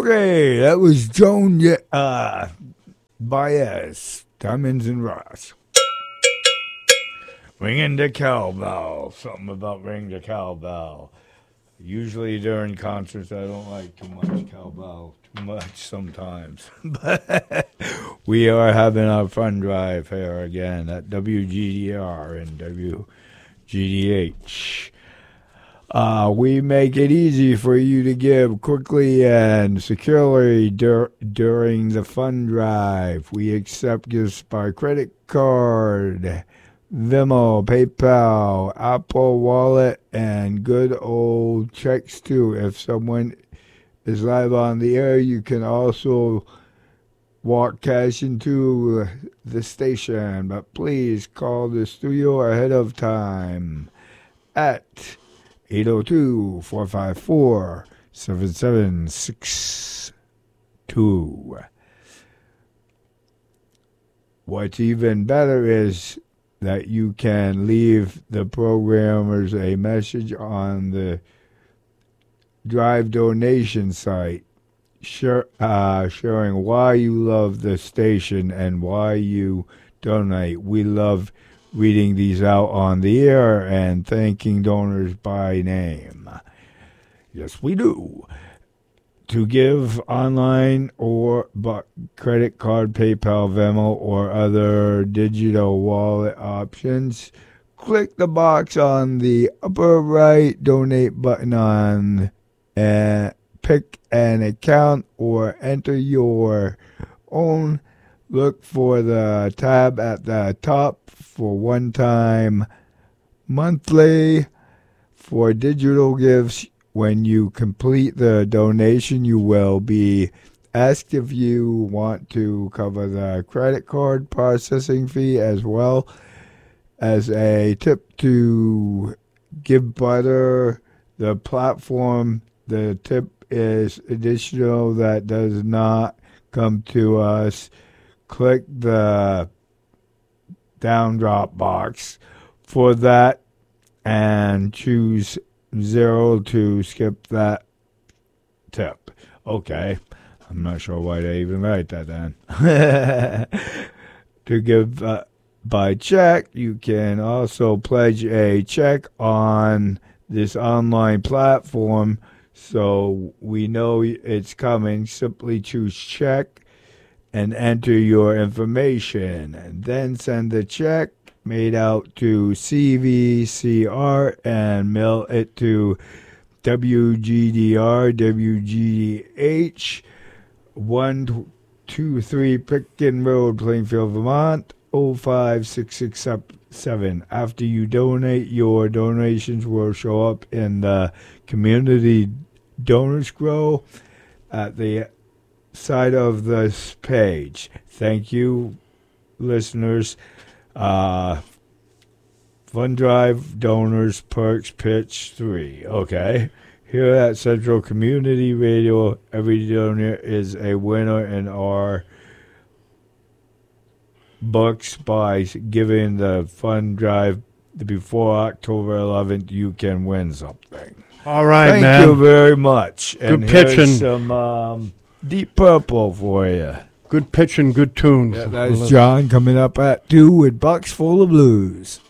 Okay, that was Joan Baez, Diamonds and Rust. Ringing the cowbell. Something about ring the cowbell. Usually during concerts, I don't like too much cowbell. Too much sometimes. But we are having our fun drive here again at WGDR and WGDH. We make it easy for you to give quickly and securely during the fund drive. We accept gifts by credit card, Venmo, PayPal, Apple Wallet, and good old checks too. If someone is live on the air, you can also walk cash into the station. But please call the studio ahead of time at 802-454-7762. What's even better is that you can leave the programmers a message on the Drive donation site sharing why you love the station and why you donate. We love reading these out on the air and thanking donors by name. Yes, we do. To give online or credit card, PayPal, Venmo, or other digital wallet options, click the box on the upper right donate button on and pick an account or enter your own. Look for the tab at the top for one-time monthly. For digital gifts, when you complete the donation, you will be asked if you want to cover the credit card processing fee as well as a tip to Give Butter, the platform. The tip is additional that does not come to us. Click the down drop box for that and choose 0 to skip that tip. Okay. I'm not sure why they even write that then. To give by check, you can also pledge a check on this online platform so we know it's coming. Simply choose check and enter your information and then send the check made out to CVCR and mail it to WGDR, WGDH, 123 Pitkin Road, Plainfield, Vermont, 05667. After you donate, your donations will show up in the community donors grow at the side of this page. Thank you, listeners. Fund Drive Donors Perks Pitch 3. Okay. Here at Central Community Radio, every donor is a winner in our books. By giving the Fund Drive before October 11th, you can win something. All right, man. Thank you very much. Good and pitching. Here's some Deep Purple for you. Good pitching, good tunes. Yeah, that's John coming up at 2 with Bucks Full of Blues.